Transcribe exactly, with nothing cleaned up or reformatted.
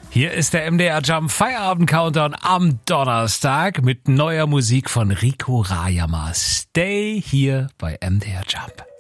Hier ist der M D R Jump Feierabend Countdown am Donnerstag mit neuer Musik von Rico Rayama. Stay hier bei M D R Jump.